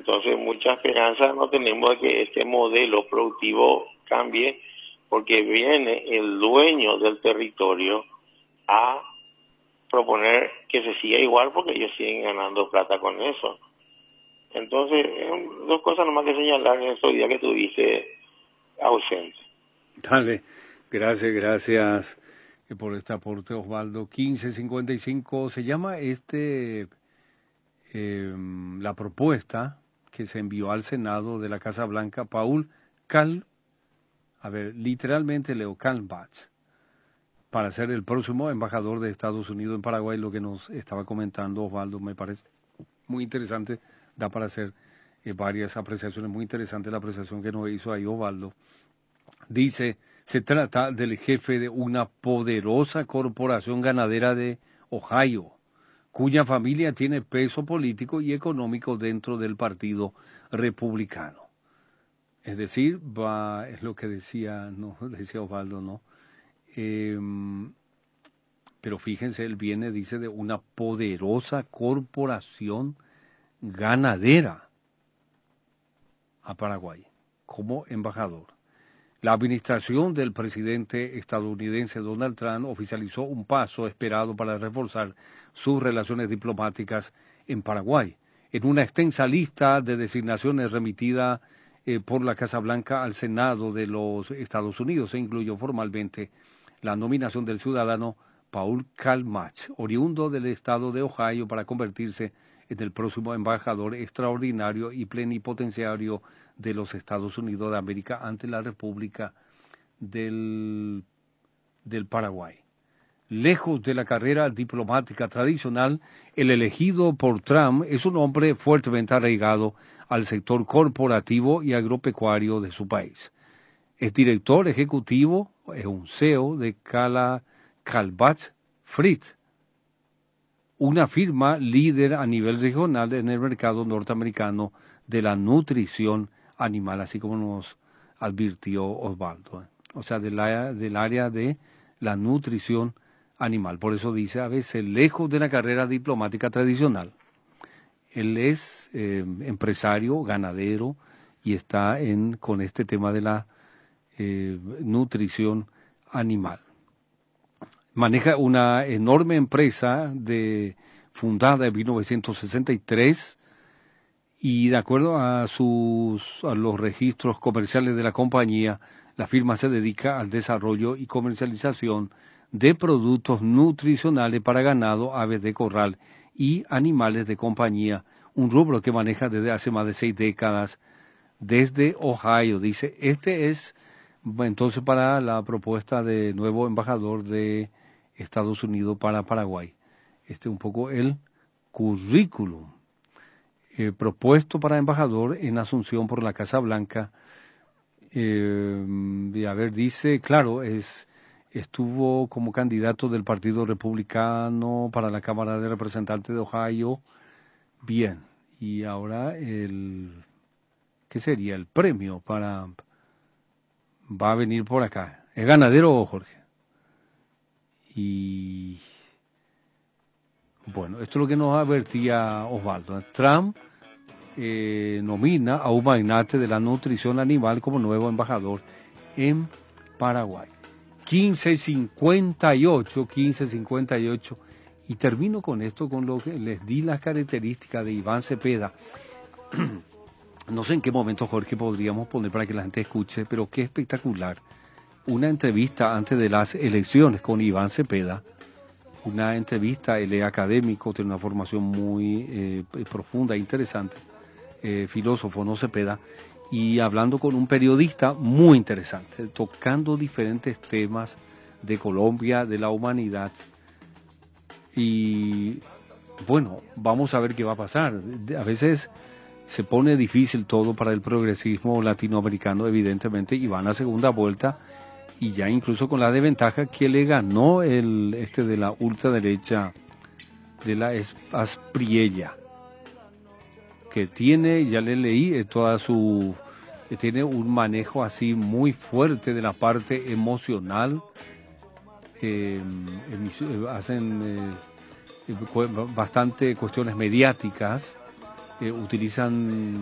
Entonces, mucha esperanza no tenemos de que este modelo productivo cambie, porque viene el dueño del territorio a proponer que se siga igual, porque ellos siguen ganando plata con eso. Entonces, dos cosas nomás que señalar en estos días que tuviste ausente. Dale, gracias por este aporte, Osvaldo. 1555, se llama la propuesta que se envió al Senado de la Casa Blanca, literalmente Leo Kalmbach, para ser el próximo embajador de Estados Unidos en Paraguay. Lo que nos estaba comentando Osvaldo me parece muy interesante, da para hacer varias apreciaciones, muy interesante la apreciación que nos hizo ahí Osvaldo. Dice, se trata del jefe de una poderosa corporación ganadera de Ohio, cuya familia tiene peso político y económico dentro del Partido Republicano. Es decir, es lo que decía Osvaldo, ¿no? Pero fíjense, él viene, dice, de una poderosa corporación ganadera a Paraguay como embajador. La administración del presidente estadounidense Donald Trump oficializó un paso esperado para reforzar sus relaciones diplomáticas en Paraguay. En una extensa lista de designaciones remitida por la Casa Blanca al Senado de los Estados Unidos se incluyó formalmente la nominación del ciudadano Paul Kalmbach, oriundo del estado de Ohio, para convertirse en el próximo embajador extraordinario y plenipotenciario de los Estados Unidos de América ante la República del Paraguay. Lejos de la carrera diplomática tradicional, el elegido por Trump es un hombre fuertemente arraigado al sector corporativo y agropecuario de su país. Es director ejecutivo, es un CEO de Kalmbach Fried, una firma líder a nivel regional en el mercado norteamericano de la nutrición animal, así como nos advirtió Osvaldo. O sea, del área de la nutrición animal. Por eso dice, a veces, lejos de la carrera diplomática tradicional. Él es empresario, ganadero, y está con este tema de la nutrición animal. Maneja una enorme empresa fundada en 1963 y de acuerdo a los registros comerciales de la compañía, la firma se dedica al desarrollo y comercialización de productos nutricionales para ganado, aves de corral y animales de compañía, un rubro que maneja desde hace más de 6 décadas desde Ohio. Dice, este es entonces para la propuesta de nuevo embajador de Estados Unidos para Paraguay. Este es un poco el currículum propuesto para embajador en Asunción por la Casa Blanca. Dice, claro, estuvo como candidato del Partido Republicano para la Cámara de Representantes de Ohio. Bien, y ahora ¿qué sería? El premio va a venir por acá. ¿Es ganadero, Jorge? Y bueno, esto es lo que nos advertía Osvaldo. Trump nomina a un magnate de la nutrición animal como nuevo embajador en Paraguay. 1558, y termino con esto, con lo que les di las características de Iván Cepeda. No sé en qué momento, Jorge, podríamos poner para que la gente escuche, pero qué espectacular. Una entrevista antes de las elecciones con Iván Cepeda, una entrevista, él es académico, tiene una formación muy profunda e interesante, filósofo, no Cepeda, y hablando con un periodista muy interesante, tocando diferentes temas de Colombia, de la humanidad. Y bueno, vamos a ver qué va a pasar. A veces se pone difícil todo para el progresismo latinoamericano, evidentemente, y van a segunda vuelta, y ya incluso con la desventaja que le ganó de la ultraderecha, de la Aspriella, que tiene, ya le leí, tiene un manejo así muy fuerte de la parte emocional, hacen bastante cuestiones mediáticas, utilizan